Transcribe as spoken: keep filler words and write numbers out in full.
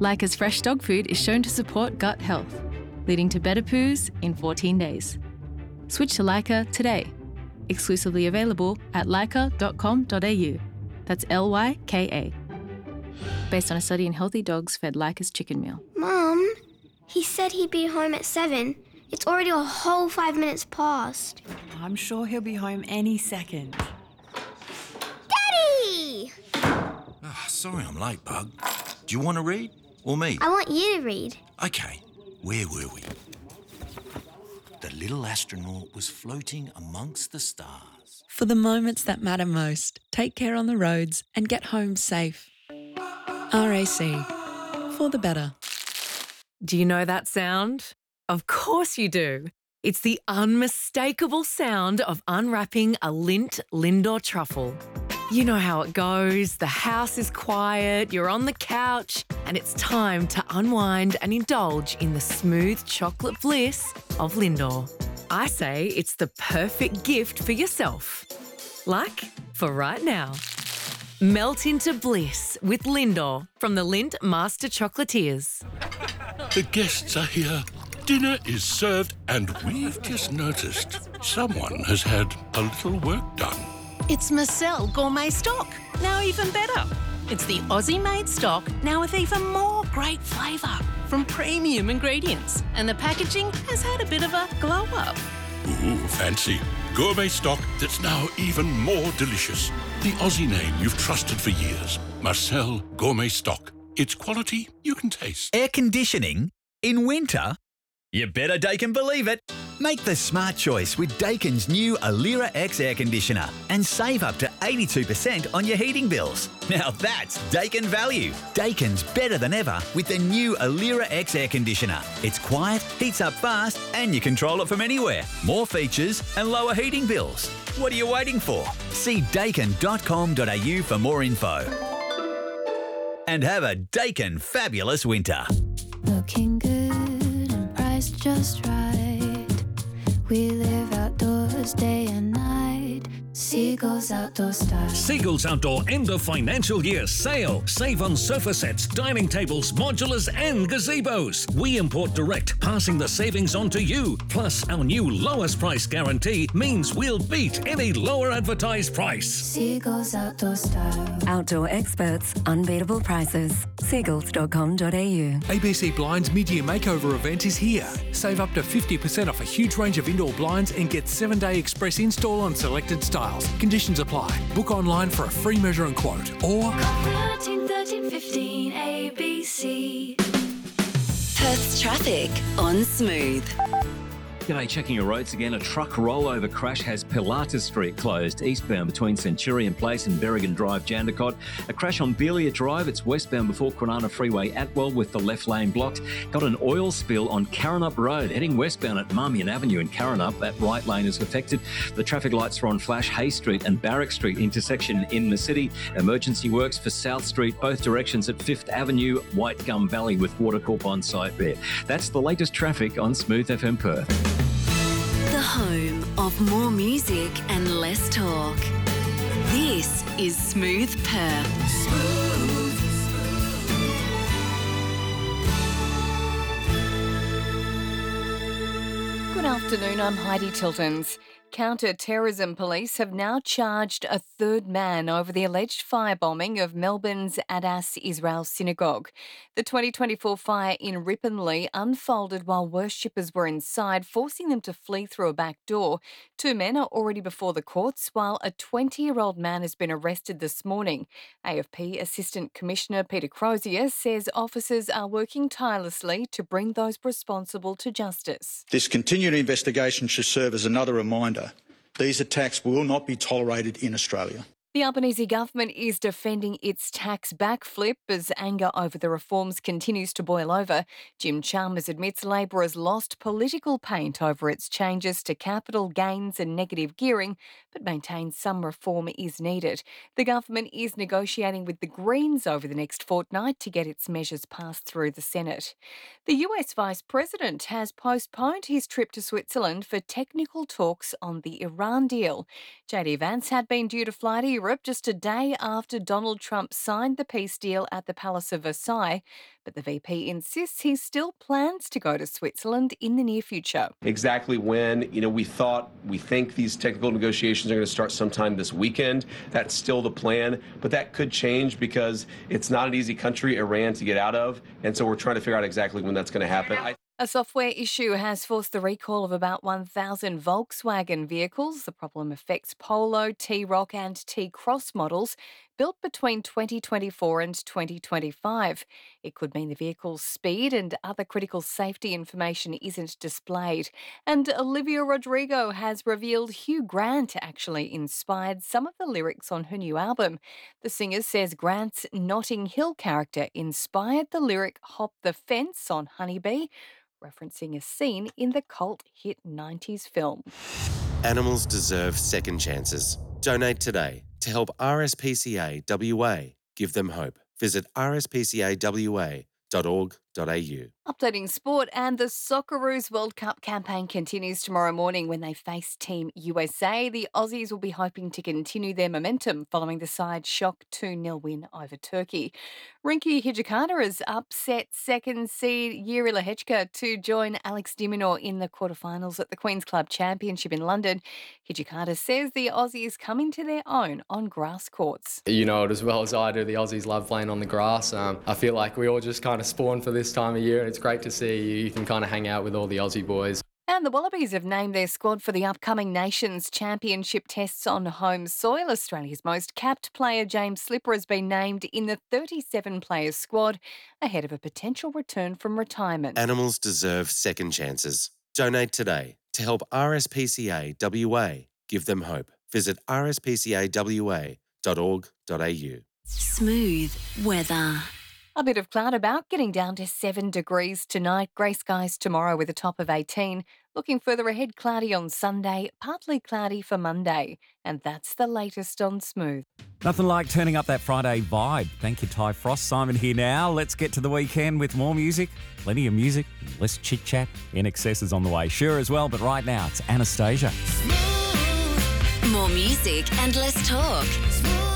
Leica's fresh dog food is shown to support gut health, leading to better poos in fourteen days. Switch to Leica today. Exclusively available at leica dot com dot a u. That's L Y K A. Based on a study in healthy dogs fed Leica's chicken meal. Mum, he said he'd be home at seven. It's already a whole five minutes past. I'm sure he'll be home any second. Daddy! Oh, sorry I'm late, Bug. Do you want to read? Or me? I want you to read. Okay, where were we? The little astronaut was floating amongst the stars. For the moments that matter most, take care on the roads and get home safe. R A C. For the better. Do you know that sound? Of course you do. It's the unmistakable sound of unwrapping a Lindt Lindor truffle. You know how it goes. The house is quiet, you're on the couch, and it's time to unwind and indulge in the smooth chocolate bliss of Lindor. I say it's the perfect gift for yourself. Like for right now. Melt into bliss with Lindor from the Lindt Master Chocolatiers. The guests are here. Dinner is served, and we've just noticed someone has had a little work done. It's Marcel Gourmet Stock, now even better. It's the Aussie-made stock, now with even more great flavour from premium ingredients. And the packaging has had a bit of a glow-up. Ooh, fancy. Gourmet stock that's now even more delicious. The Aussie name you've trusted for years. Marcel Gourmet Stock. It's quality you can taste. Air conditioning in winter? You better Daikin believe it. Make the smart choice with Daikin's new Alira X air conditioner and save up to eighty-two percent on your heating bills. Now that's Daikin value. Daikin's better than ever with the new Alira X air conditioner. It's quiet, heats up fast, and you control it from anywhere. More features and lower heating bills. What are you waiting for? See daikin dot com dot a u for more info. And have a Daikin fabulous winter. Looking good and priced just right. We live outdoors day and night. Seagulls Outdoor Style. Seagulls Outdoor end of financial year sale. Save on sofa sets, dining tables, modulars and gazebos. We import direct, passing the savings on to you. Plus, our new lowest price guarantee means we'll beat any lower advertised price. Seagulls Outdoor Style. Outdoor experts, unbeatable prices. seagulls dot com dot a u. A B C Blinds mid-year makeover event is here. Save up to fifty percent off a huge range of indoor blinds and get seven-day express install on selected styles. Conditions apply. Book online for a free measure and quote or thirteen thirteen fifteen A B C. Perth's traffic on Smooth. G'day, checking your roads again. A truck rollover crash has Pilatus Street closed, eastbound between Centurion Place and Berrigan Drive, Jandakot. A crash on Belia Drive, it's westbound before Kwinana Freeway, Atwell, with the left lane blocked. Got an oil spill on Karrinyup Road, heading westbound at Marmion Avenue in Karrinyup. That right lane is affected. The traffic lights are on Flash Hay Street and Barrack Street intersection in the city. Emergency works for South Street, both directions at Fifth Avenue, White Gum Valley, with Watercorp on site there. That's the latest traffic on Smooth F M Perth. The home of more music and less talk. This is Smooth Perth. Smooth. Good afternoon, I'm Heidi Tiltons. Counter-terrorism police have now charged a third man over the alleged firebombing of Melbourne's Adass Israel Synagogue. The twenty twenty-four fire in Ripponlea unfolded while worshippers were inside, forcing them to flee through a back door. Two men are already before the courts, while a twenty-year-old man has been arrested this morning. A F P Assistant Commissioner Peter Crozier says officers are working tirelessly to bring those responsible to justice. This continued investigation should serve as another reminder these attacks will not be tolerated in Australia. The Albanese government is defending its tax backflip as anger over the reforms continues to boil over. Jim Chalmers admits Labor has lost political paint over its changes to capital gains and negative gearing, but maintains some reform is needed. The government is negotiating with the Greens over the next fortnight to get its measures passed through the Senate. The U S Vice President has postponed his trip to Switzerland for technical talks on the Iran deal. J D Vance had been due to fly to Europe just a day after Donald Trump signed the peace deal at the Palace of Versailles. But the V P insists he still plans to go to Switzerland in the near future. Exactly when, you know, we thought, we think these technical negotiations are going to start sometime this weekend. That's still the plan, but that could change because it's not an easy country, Iran, to get out of. And so we're trying to figure out exactly when that's going to happen. I- A software issue has forced the recall of about one thousand Volkswagen vehicles. The problem affects Polo, T-Roc and T-Cross models built between twenty twenty-four and twenty twenty-five. It could mean the vehicle's speed and other critical safety information isn't displayed. And Olivia Rodrigo has revealed Hugh Grant actually inspired some of the lyrics on her new album. The singer says Grant's Notting Hill character inspired the lyric Hop the Fence on Honeybee, referencing a scene in the cult hit nineties film. Animals deserve second chances. Donate today to help R S P C A W A give them hope. Visit r s p c a w a dot org dot a u. Updating sport, and the Socceroos World Cup campaign continues tomorrow morning when they face Team U S A. The Aussies will be hoping to continue their momentum following the side's shock two nil win over Turkey. Rinky Hijikata has upset second seed Yuri Lehechka to join Alex de Minaur in the quarterfinals at the Queen's Club Championship in London. Hijikata says the Aussies come into their own on grass courts. You know it as well as I do, the Aussies love playing on the grass. Um, I feel like we all just kind of spawn for this time of year. It's great to see you. You can kind of hang out with all the Aussie boys. And the Wallabies have named their squad for the upcoming Nations Championship tests on home soil. Australia's most capped player, James Slipper, has been named in the thirty-seven player squad ahead of a potential return from retirement. Animals deserve second chances. Donate today to help R S P C A W A give them hope. Visit r s p c a w a dot org dot a u. Smooth weather. A bit of cloud about, getting down to seven degrees tonight. Grey skies tomorrow with a top of eighteen. Looking further ahead, cloudy on Sunday, partly cloudy for Monday. And that's the latest on Smooth. Nothing like turning up that Friday vibe. Thank you, Ty Frost. Simon here now. Let's get to the weekend with more music. Plenty of music, less chit-chat. In Excess is on the way. Sure as well, but right now it's Anastasia. More music and less talk.